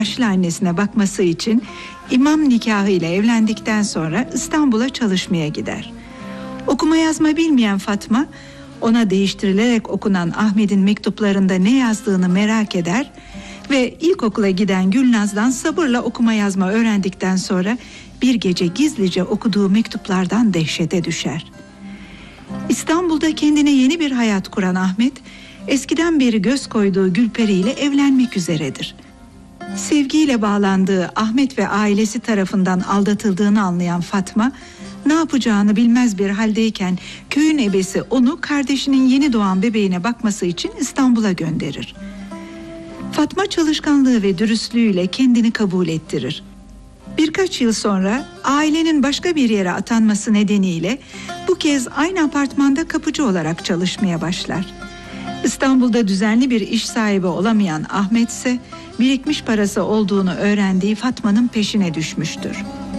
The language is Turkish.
yaşlı annesine bakması için imam nikahı ile evlendikten sonra İstanbul'a çalışmaya gider. Okuma yazma bilmeyen Fatma, ona değiştirilerek okunan Ahmet'in mektuplarında ne yazdığını merak eder ve ilkokula giden Gülnaz'dan sabırla okuma yazma öğrendikten sonra bir gece gizlice okuduğu mektuplardan dehşete düşer. İstanbul'da kendine yeni bir hayat kuran Ahmet, eskiden beri göz koyduğu Gülperi ile evlenmek üzeredir. Sevgiyle bağlandığı Ahmet ve ailesi tarafından aldatıldığını anlayan Fatma, ne yapacağını bilmez bir haldeyken köyün ebesi onu kardeşinin yeni doğan bebeğine bakması için İstanbul'a gönderir. Fatma çalışkanlığı ve dürüstlüğüyle kendini kabul ettirir. Birkaç yıl sonra ailenin başka bir yere atanması nedeniyle bu kez aynı apartmanda kapıcı olarak çalışmaya başlar. İstanbul'da düzenli bir iş sahibi olamayan Ahmet ise birikmiş parası olduğunu öğrendiği Fatma'nın peşine düşmüştür.